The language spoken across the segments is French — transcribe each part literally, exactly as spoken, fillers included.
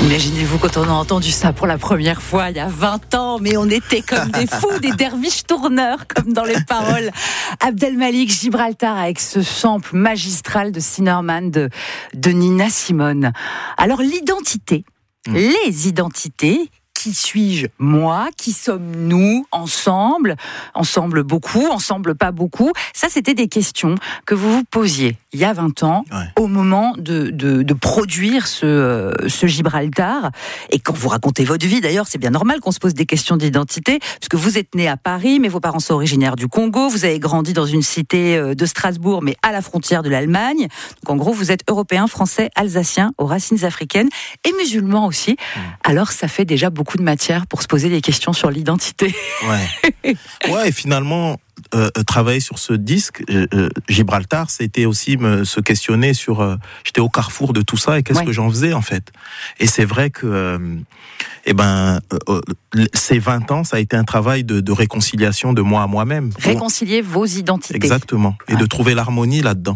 Imaginez-vous quand on a entendu ça pour la première fois il y a vingt ans, mais on était comme des fous, des derviches tourneurs, comme dans les paroles. Abdelmalik Gibraltar avec ce sample magistral de Sinnerman de, de Nina Simone. Alors l'identité, mmh. les identités, qui suis-je, moi? Qui sommes-nous, ensemble? Ensemble beaucoup, ensemble pas beaucoup? Ça, c'était des questions que vous vous posiez il y a vingt ans, ouais. au moment de, de, de produire ce, ce Gibraltar. Et quand vous racontez votre vie, d'ailleurs, c'est bien normal qu'on se pose des questions d'identité, puisque vous êtes né à Paris, mais vos parents sont originaires du Congo, vous avez grandi dans une cité de Strasbourg, mais à la frontière de l'Allemagne. Donc en gros, vous êtes européen, français, alsacien, aux racines africaines, et musulman aussi. Mmh. Alors ça fait déjà beaucoup de matière pour se poser des questions sur l'identité. Ouais, ouais et finalement, euh, travailler sur ce disque, euh, Gibraltar, c'était aussi me, se questionner sur... Euh, j'étais au carrefour de tout ça et qu'est-ce ouais. que j'en faisais, en fait. Et c'est vrai que... Euh, eh ben, euh, ces vingt ans, ça a été un travail de, de réconciliation de moi à moi-même. Réconcilier vos identités. Exactement. Et ouais. de trouver l'harmonie là-dedans.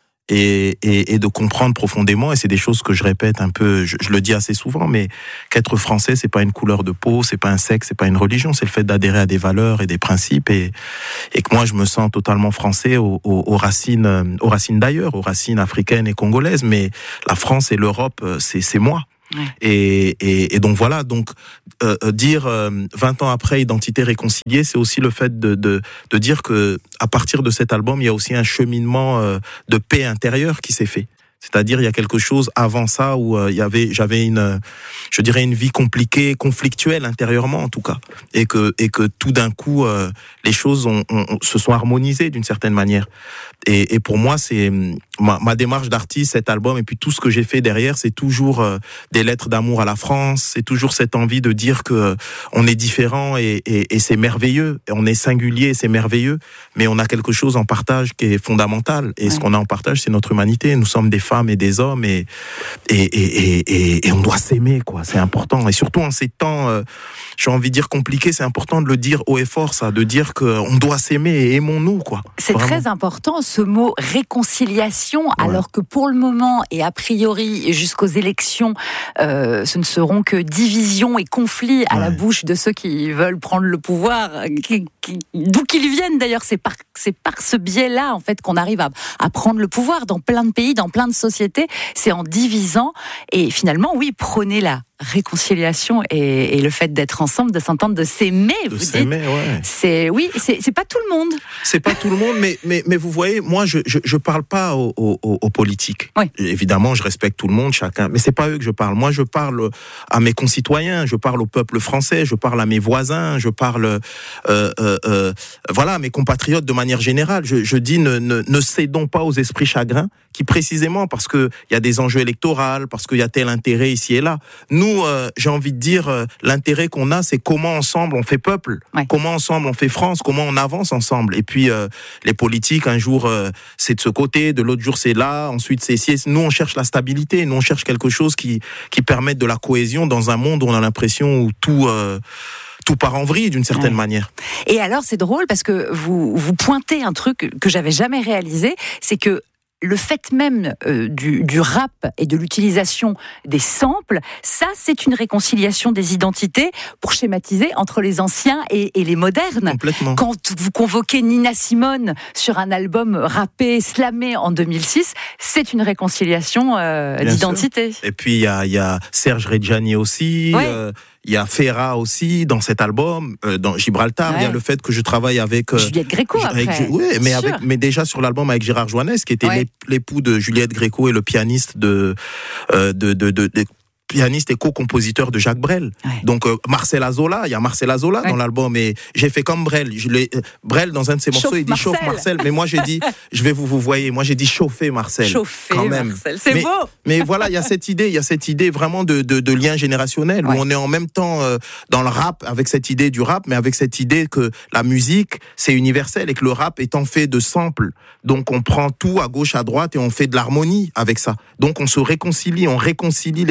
Et, et, et de comprendre profondément, et c'est des choses que je répète un peu, je, je le dis assez souvent, mais qu'être français, c'est pas une couleur de peau, c'est pas un sexe, c'est pas une religion, c'est le fait d'adhérer à des valeurs et des principes, et, et que moi je me sens totalement français aux, aux, aux racines, aux racines d'ailleurs, aux racines africaines et congolaises, mais la France et l'Europe, c'est, c'est moi. Ouais. Et, et, et donc voilà, donc euh, dire euh, vingt ans après identité réconciliée, c'est aussi le fait de, de, de dire que à partir de cet album, il y a aussi un cheminement euh, de paix intérieure qui s'est fait. C'est-à-dire, il y a quelque chose avant ça où euh, il y avait, j'avais une, je dirais une vie compliquée, conflictuelle intérieurement en tout cas, et que et que tout d'un coup euh, les choses ont, ont, se sont harmonisées d'une certaine manière. Et, et pour moi, c'est ma, ma démarche d'artiste, cet album, et puis tout ce que j'ai fait derrière, c'est toujours euh, des lettres d'amour à la France. C'est toujours cette envie de dire que euh, on est différent et, et, et c'est merveilleux, et on est singulier, et c'est merveilleux, mais on a quelque chose en partage qui est fondamental. Et ouais. ce qu'on a en partage, c'est notre humanité. Nous sommes des femmes et des hommes, et et et et, et on doit s'aimer, quoi. C'est important. Et surtout en ces temps, euh, j'ai envie de dire compliqués, c'est important de le dire haut et fort, ça, de dire que on doit s'aimer et aimons-nous, quoi. C'est Vraiment. Très important ce mot réconciliation, ouais. alors que pour le moment et a priori jusqu'aux élections, euh, ce ne seront que divisions et conflits à ouais. la bouche de ceux qui veulent prendre le pouvoir, qui, qui, d'où qu'ils viennent d'ailleurs. C'est par c'est par ce biais-là en fait qu'on arrive à, à prendre le pouvoir dans plein de pays, dans plein de sociétés. C'est en divisant et finalement, oui, prenez la réconciliation et, et le fait d'être ensemble, de s'entendre, de s'aimer, de vous s'aimer, dites. Ouais. C'est oui, c'est, c'est pas tout le monde. C'est pas tout le monde, mais mais mais vous voyez, moi je je, je parle pas aux, aux, aux politiques. Oui. Évidemment, je respecte tout le monde, chacun, mais c'est pas eux que je parle. Moi, je parle à mes concitoyens, je parle au peuple français, je parle à mes voisins, je parle euh, euh, euh, voilà, à mes compatriotes de manière générale. Je, je dis ne, ne ne cédons pas aux esprits chagrins qui précisément parce que il y a des enjeux électoraux, parce qu'il y a tel intérêt ici et là. Nous Nous, euh, j'ai envie de dire, euh, l'intérêt qu'on a, c'est comment ensemble on fait peuple, ouais. comment ensemble on fait France, comment on avance ensemble. Et puis, euh, les politiques, un jour, euh, c'est de ce côté, de l'autre jour, c'est là, ensuite, c'est ici. Nous, on cherche la stabilité, nous, on cherche quelque chose qui, qui permette de la cohésion dans un monde où on a l'impression où tout... Euh, tout part en vrille d'une certaine ouais. manière. Et alors, c'est drôle parce que vous, vous pointez un truc que j'avais jamais réalisé, c'est que le fait même euh, du, du rap et de l'utilisation des samples, ça, c'est une réconciliation des identités, pour schématiser, entre les anciens et, et les modernes. Complètement. Quand vous convoquez Nina Simone sur un album rappé, slamé en deux mille six, c'est une réconciliation euh, d'identité. Sûr. Et puis, il y a, y a Serge Reggiani aussi, ouais. euh, il y a Ferra aussi dans cet album, euh, dans Gibraltar. Ouais. Il y a le fait que je travaille avec euh, Juliette Gréco avec, après. Oui, mais avec, mais déjà sur l'album avec Gérard Joannès, qui était ouais. l'époux de Juliette Gréco et le pianiste de euh, de, de, de, de pianiste et co-compositeur de Jacques Brel. Ouais. Donc euh, Marcel Azola, il y a Marcel Azola ouais. dans l'album, et j'ai fait comme Brel. Je l'ai, euh, Brel dans un de ses morceaux, chauffe il dit Marcel. chauffe Marcel, mais moi j'ai dit, je vais vous vous voyez, moi j'ai dit chauffer Marcel. Chauffer quand même. Marcel, c'est mais, beau. Mais voilà, il y a cette idée, il y a cette idée vraiment de de, de lien générationnel ouais. où on est en même temps euh, dans le rap avec cette idée du rap, mais avec cette idée que la musique c'est universel et que le rap étant fait de samples, donc on prend tout à gauche à droite et on fait de l'harmonie avec ça. Donc on se réconcilie, on réconcilie les différentes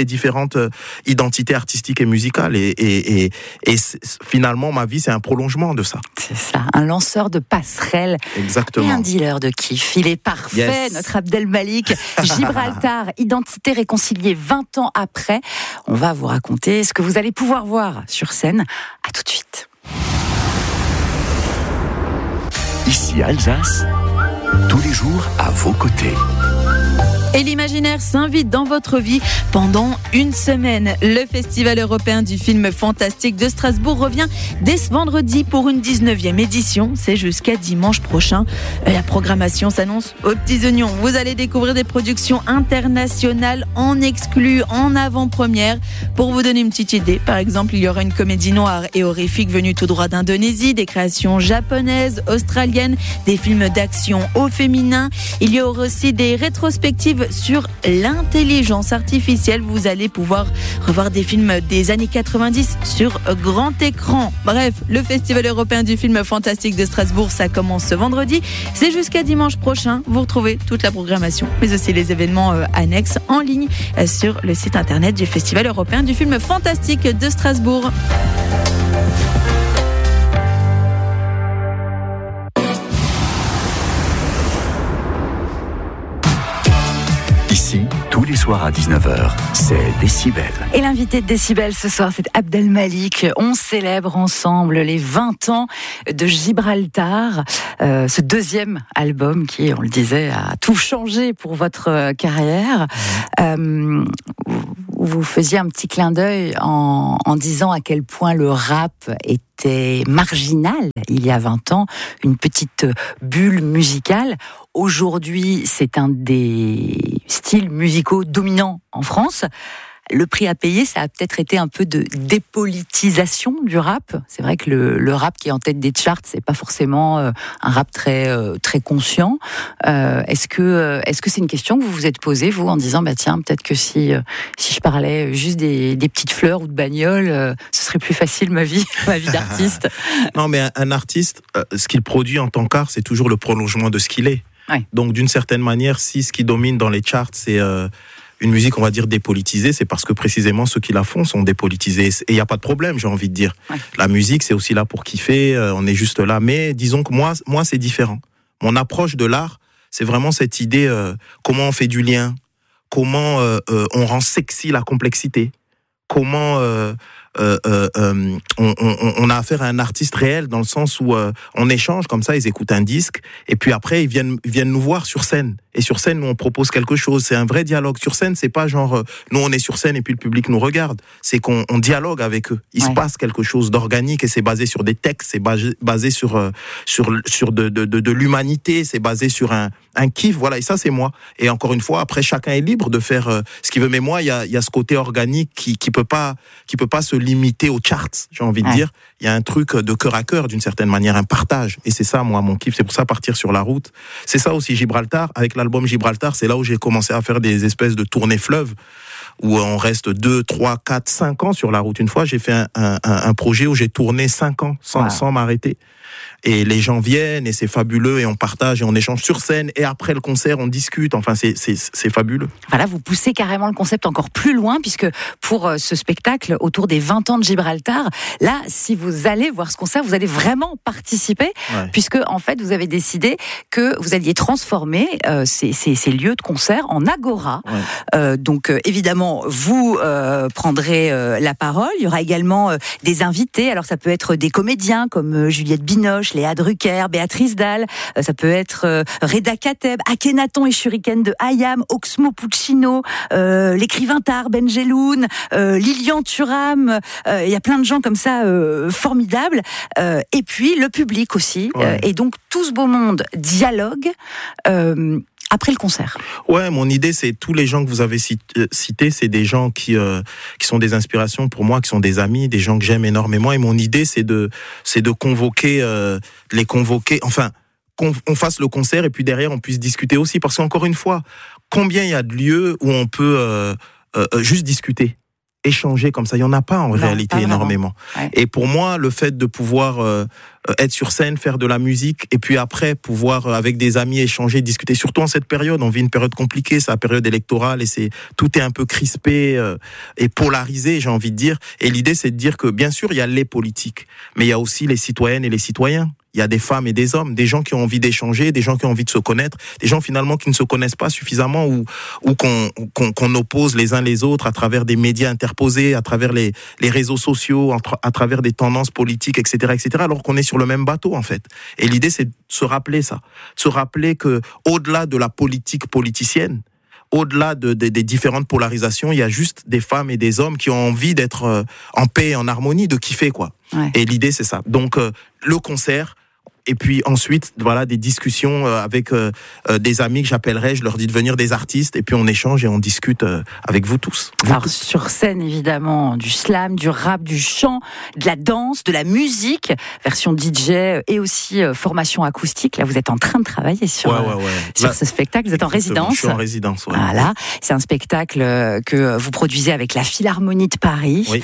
différentes identités artistiques et musicales. Et, et, et, et finalement, ma vie, c'est un prolongement de ça. C'est ça, un lanceur de passerelles. Exactement. Et un dealer de kiff. Il est parfait, yes. Notre Abdel Malik. Gibraltar, identité réconciliée vingt ans après. On va vous raconter ce que vous allez pouvoir voir sur scène. À tout de suite. Ici Alsace, tous les jours à vos côtés. Et l'imaginaire s'invite dans votre vie pendant une semaine. Le Festival européen du film fantastique de Strasbourg revient dès ce vendredi pour une dix-neuvième édition. C'est jusqu'à dimanche prochain. La programmation s'annonce aux petits oignons. Vous allez découvrir des productions internationales en exclu, en avant-première. Pour vous donner une petite idée, par exemple, il y aura une comédie noire et horrifique venue tout droit d'Indonésie, des créations japonaises, australiennes, des films d'action au féminin. Il y aura aussi des rétrospectives sur l'intelligence artificielle. Vous allez pouvoir revoir des films des années quatre-vingt-dix sur grand écran. Bref, le Festival européen du film fantastique de Strasbourg, ça commence ce vendredi. C'est jusqu'à dimanche prochain. Vous retrouvez toute la programmation, mais aussi les événements annexes en ligne sur le site internet du Festival européen du film fantastique de Strasbourg. Ici, tous les soirs à dix-neuf heures, c'est Décibel. Et l'invité de Décibel ce soir, c'est Abdel Malik. On célèbre ensemble les vingt ans de Gibraltar, euh, ce deuxième album qui, on le disait, a tout changé pour votre carrière. Euh, vous faisiez un petit clin d'œil en, en disant à quel point le rap était marginal il y a vingt ans, une petite bulle musicale. Aujourd'hui, c'est un des styles musicaux dominants en France. Le prix à payer, ça a peut-être été un peu de dépolitisation du rap. C'est vrai que le, le rap qui est en tête des charts, c'est pas forcément euh, un rap très euh, très conscient. Euh, est-ce que euh, est-ce que c'est une question que vous vous êtes posée, vous, en disant bah tiens, peut-être que si euh, si je parlais juste des, des petites fleurs ou de bagnoles, euh, ce serait plus facile ma vie, ma vie d'artiste. Non, mais un, un artiste, euh, ce qu'il produit en tant qu'art, c'est toujours le prolongement de ce qu'il est. Ouais. Donc, d'une certaine manière, si ce qui domine dans les charts, c'est euh, une musique, on va dire, dépolitisée, c'est parce que précisément ceux qui la font sont dépolitisés. Et il n'y a pas de problème, j'ai envie de dire. Ouais. La musique, c'est aussi là pour kiffer, euh, on est juste là. Mais disons que moi, moi c'est différent. Mon approche de l'art, c'est vraiment cette idée, euh, comment on fait du lien, comment euh, euh, on rend sexy la complexité, comment... Euh, Euh, euh, euh, on, on, on a affaire à un artiste réel dans le sens où euh, on échange comme ça, ils écoutent un disque et puis après ils viennent, ils viennent nous voir sur scène. Et sur scène, nous on propose quelque chose. C'est un vrai dialogue. Sur scène, c'est pas genre euh, nous on est sur scène et puis le public nous regarde. C'est qu'on on dialogue avec eux. Il ouais. se passe quelque chose d'organique et c'est basé sur des textes, c'est basé, basé sur euh, sur sur de de de, de l'humanité, c'est basé sur un un kiff. Voilà. Et ça c'est moi. Et encore une fois, après chacun est libre de faire euh, ce qu'il veut. Mais moi, il y a il y a ce côté organique qui qui peut pas qui peut pas se limité aux charts, j'ai envie de ouais. dire. Il y a un truc de cœur à cœur, d'une certaine manière, un partage. Et c'est ça, moi, mon kiff. C'est pour ça, partir sur la route. C'est ça aussi, Gibraltar. Avec l'album Gibraltar, c'est là où j'ai commencé à faire des espèces de tournées fleuves, où on reste deux, trois, quatre, cinq ans sur la route. Une fois, j'ai fait un, un, un projet où j'ai tourné cinq ans sans, wow. sans m'arrêter. Et les gens viennent et c'est fabuleux et on partage et on échange sur scène et après le concert on discute, enfin c'est, c'est, c'est fabuleux. Voilà, vous poussez carrément le concept encore plus loin puisque pour ce spectacle autour des vingt ans de Gibraltar, là si vous allez voir ce concert, vous allez vraiment participer ouais. puisque en fait vous avez décidé que vous alliez transformer euh, ces, ces, ces lieux de concert en agora. Ouais. Euh, donc euh, évidemment vous euh, prendrez euh, la parole, il y aura également euh, des invités, alors ça peut être des comédiens comme euh, Juliette Binoche, Léa Drucker, Béatrice Dalle, euh, ça peut être euh, Reda Kateb, Akhenaton et Shuriken de Hayam, Oxmo Puccino, euh, l'écrivain Tahar Benjeloun, euh, Lilian Thuram, il euh, y a plein de gens comme ça euh, formidables, euh, et puis le public aussi, ouais. euh, et donc tout ce beau monde dialogue euh, après le concert. Ouais, mon idée, c'est tous les gens que vous avez cités, c'est des gens qui euh, qui sont des inspirations pour moi, qui sont des amis, des gens que j'aime énormément. Et mon idée, c'est de c'est de convoquer, euh, les convoquer. Enfin, qu'on on fasse le concert et puis derrière on puisse discuter aussi. Parce qu'encore une fois, combien il y a de lieux où on peut euh, euh, juste discuter. échanger comme ça. Il y en a pas en non, réalité pas énormément. Ouais. Et pour moi, le fait de pouvoir euh, être sur scène, faire de la musique, et puis après pouvoir euh, avec des amis échanger, discuter. Surtout en cette période, on vit une période compliquée, c'est la période électorale et c'est tout est un peu crispé euh, et polarisé, j'ai envie de dire. Et l'idée, c'est de dire que bien sûr, il y a les politiques, mais il y a aussi les citoyennes et les citoyens. Il y a des femmes et des hommes, des gens qui ont envie d'échanger, des gens qui ont envie de se connaître, des gens finalement qui ne se connaissent pas suffisamment ou, ou qu'on, qu'on, qu'on oppose les uns les autres à travers des médias interposés, à travers les, les réseaux sociaux, à travers des tendances politiques, et cetera, et cetera, alors qu'on est sur le même bateau, en fait. Et l'idée, c'est de se rappeler ça. De se rappeler que, au-delà de la politique politicienne, au-delà de, de, des différentes polarisations, il y a juste des femmes et des hommes qui ont envie d'être euh, en paix et en harmonie, de kiffer, quoi. Ouais. Et l'idée, c'est ça. Donc, euh, le concert, et puis ensuite, voilà, des discussions avec euh, euh, des amis que j'appellerai, je leur dis de venir des artistes, et puis on échange et on discute euh, avec vous tous. Vous Alors tous. Sur scène, évidemment, du slam, du rap, du chant, de la danse, de la musique, version D J et aussi euh, formation acoustique. Là, vous êtes en train de travailler sur, ouais, ouais, ouais. sur Là, ce spectacle. Vous êtes en résidence. Je suis en résidence, ouais. Voilà. C'est un spectacle que vous produisez avec la Philharmonie de Paris. Oui.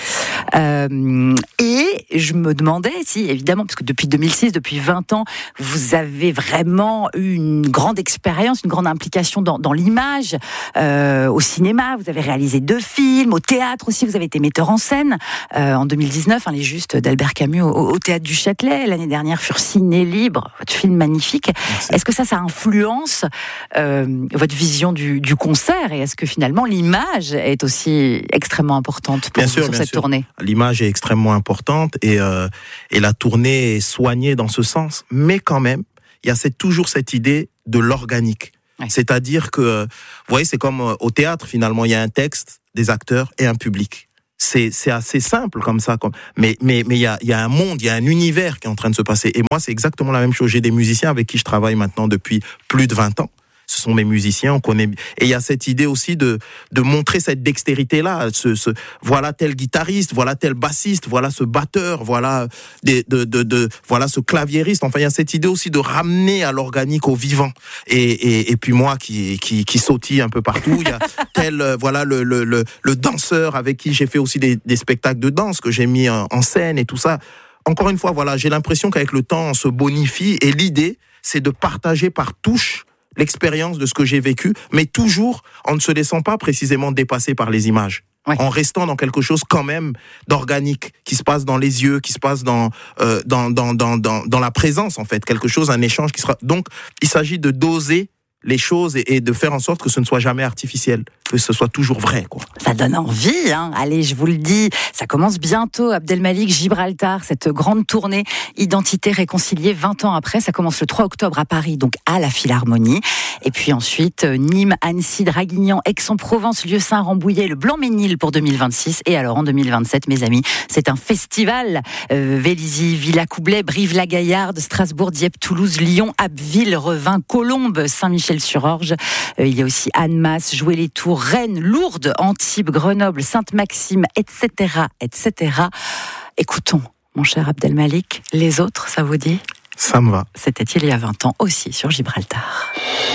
Euh, et je me demandais si, évidemment, parce que depuis deux mille six, depuis vingt ans, vous avez vraiment eu une grande expérience, une grande implication dans, dans l'image, euh, au cinéma. Vous avez réalisé deux films, au théâtre aussi. Vous avez été metteur en scène euh, en deux mille dix-neuf, hein, Les Justes d'Albert Camus au, au Théâtre du Châtelet. L'année dernière, Furciné Libre, votre film magnifique. Merci. Est-ce que ça, ça influence euh, votre vision du, du concert, et est-ce que finalement l'image est aussi extrêmement importante pour bien vous sûr, sur bien cette sûr. tournée? L'image est extrêmement importante et, euh, et la tournée est soignée dans ce sens. Mais quand même, il y a cette, toujours cette idée de l'organique. Ouais. C'est-à-dire que, vous voyez, c'est comme au théâtre, finalement, il y a un texte, des acteurs et un public. C'est, c'est assez simple comme ça. Comme, mais, mais, mais il y a, il y a un monde, il y a un univers qui est en train de se passer. Et moi, c'est exactement la même chose. J'ai des musiciens avec qui je travaille maintenant depuis plus de vingt ans. Ce sont mes musiciens, on connaît. Et il y a cette idée aussi de de montrer cette dextérité-là. Ce, ce voilà tel guitariste, voilà tel bassiste, voilà ce batteur, voilà des, de de de voilà ce claviériste. Enfin, il y a cette idée aussi de ramener à l'organique, au vivant. Et et et puis moi qui qui qui sautille un peu partout. Il y a tel euh, voilà le le le le danseur avec qui j'ai fait aussi des des spectacles de danse que j'ai mis en, en scène et tout ça. Encore une fois, voilà, j'ai l'impression qu'avec le temps, on se bonifie. Et l'idée, c'est de partager par touche l'expérience de ce que j'ai vécu, mais toujours en ne se laissant pas précisément dépasser par les images. Ouais. En restant dans quelque chose quand même d'organique, qui se passe dans les yeux, qui se passe dans, euh, dans, dans, dans, dans, dans la présence, en fait. Quelque chose, un échange qui sera... Donc, il s'agit de doser les choses et, et de faire en sorte que ce ne soit jamais artificiel, que ce soit toujours vrai, quoi. Ça donne envie, hein. Allez, je vous le dis, ça commence bientôt, Abdelmalik, Gibraltar, cette grande tournée Identité réconciliée, vingt ans après, ça commence le trois octobre à Paris, donc à la Philharmonie, et puis ensuite Nîmes, Annecy, Draguignan, Aix-en-Provence, Lieu-Saint, Rambouillet, le Blanc-Ménil pour deux mille vingt-six, et alors en deux mille vingt-sept, mes amis, c'est un festival, euh, Vélizy, Villacoublay, Brive-la-Gaillarde, Strasbourg, Dieppe, Toulouse, Lyon, Abbeville, Revin, Colombes, Saint-Michel-sur-Orge, euh, il y a aussi Annemasse, Joué-les-Tours, Rennes, Lourdes, Antibes, Grenoble, Sainte-Maxime, et cetera, et cetera. Écoutons, mon cher Abdelmalik, les autres, ça vous dit ? Ça me va. C'était il y a vingt ans aussi sur Gibraltar.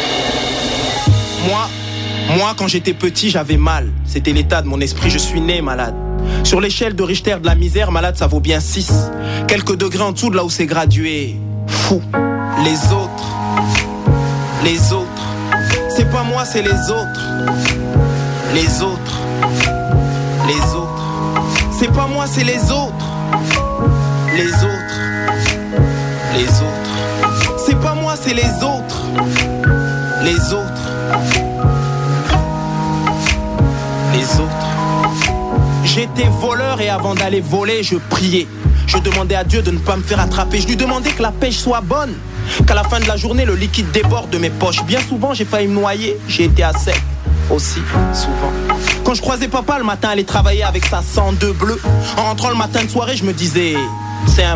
Moi, moi quand j'étais petit, j'avais mal. C'était l'état de mon esprit, je suis né malade. Sur l'échelle de Richter de la misère, malade ça vaut bien six. Quelques degrés en dessous de là où c'est gradué. Fou. Les autres, les autres, c'est pas moi, c'est les autres. Les autres, les autres, c'est pas moi, c'est les autres. Les autres, les autres, c'est pas moi, c'est les autres. Les autres, les autres. J'étais voleur et avant d'aller voler, je priais. Je demandais à Dieu de ne pas me faire attraper. Je lui demandais que la pêche soit bonne, qu'à la fin de la journée, le liquide déborde de mes poches. Bien souvent, j'ai failli me noyer, j'ai été à sec. Aussi souvent. Quand je croisais papa le matin aller travailler avec sa cent deux bleue, en rentrant le matin de soirée je me disais c'est un